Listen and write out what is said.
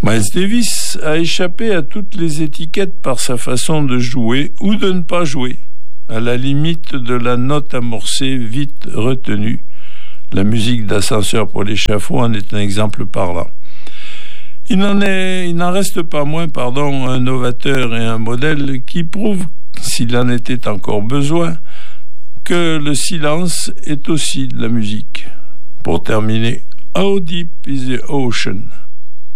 Miles Davis a échappé à toutes les étiquettes par sa façon de jouer ou de ne pas jouer, à la limite de la note amorcée vite retenue. La musique d'ascenseur pour l'échafaud en est un exemple parlant. Il n'en reste pas moins, un novateur et un modèle qui prouve, s'il en était encore besoin, que le silence est aussi de la musique. Pour terminer, How Deep is the Ocean?